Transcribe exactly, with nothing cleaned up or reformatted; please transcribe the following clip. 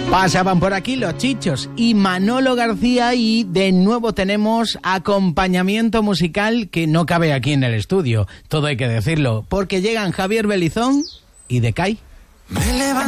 Pasaban por aquí los Chichos y Manolo García y de nuevo tenemos acompañamiento musical que no cabe aquí en el estudio, todo hay que decirlo, porque llegan Javier Belizón y Decay. Me